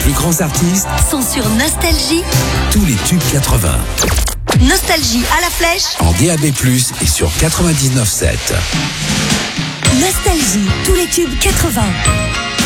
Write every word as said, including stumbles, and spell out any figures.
plus grands artistes sont sur Nostalgie. Tous les tubes quatre-vingts. Nostalgie à la flèche. En D A B plus, et sur quatre-vingt-dix-neuf sept. Nostalgie, tous les tubes quatre-vingts.